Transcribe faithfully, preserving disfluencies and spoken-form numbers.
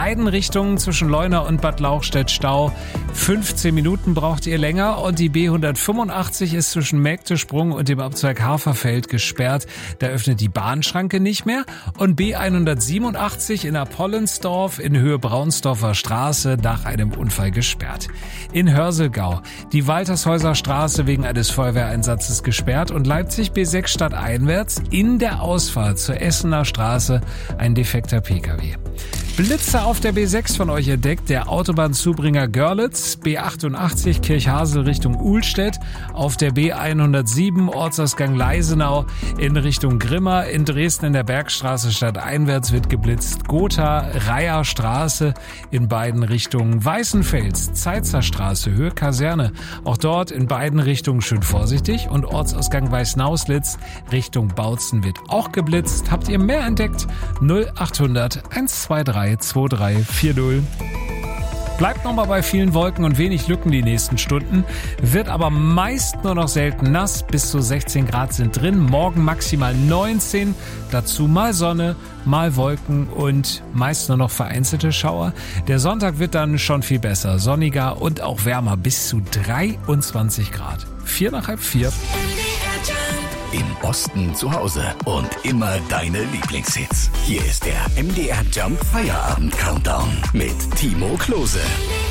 beiden Richtungen zwischen Leuna und Bad Lauchstädt Stau. fünfzehn Minuten braucht ihr länger und die B hundertfünfundachtzig ist zwischen Mägdesprung und dem Abzweig Haferfeld gesperrt. Da öffnet die Bahnschranke nicht mehr. Und B hundertsiebenundachtzig in Apollensdorf in Höhe Braunsdorfer Straße nach einem Unfall gesperrt. In Hörselgau die Waltershäuser Straße wegen eines Feuerwehreinsatzes gesperrt und Leipzig B sechs stadteinwärts in der Ausfahrt zur Essener Straße ein defekter Pkw. Blitze auf der B sechs von euch entdeckt, der Autobahnzubringer Görlitz, B achtundachtzig Kirchhasel Richtung Uhlstedt, auf der B hundertsieben Ortsausgang Leisenau in Richtung Grimma, in Dresden in der Bergstraße stadteinwärts wird geblitzt, Gotha, Reiher Straße in beiden Richtungen, Weißenfels, Zeitzer Straße, Höhe Kaserne, auch dort in beiden Richtungen schön vorsichtig und Ortsausgang Weißnauslitz Richtung Bautzen wird auch geblitzt. Habt ihr mehr entdeckt? null achthundert hundertzweiundzwanzig zweiundzwanzig vierzig. Bleibt nochmal bei vielen Wolken und wenig Lücken die nächsten Stunden, wird aber meist nur noch selten nass, bis zu sechzehn Grad sind drin, morgen maximal neunzehn, dazu mal Sonne, mal Wolken und meist nur noch vereinzelte Schauer. Der Sonntag wird dann schon viel besser, sonniger und auch wärmer, bis zu dreiundzwanzig Grad. Vier nach halb vier. Im Osten zu Hause und immer deine Lieblingshits. Hier ist der M D R Jump Feierabend Countdown mit Timo Klose.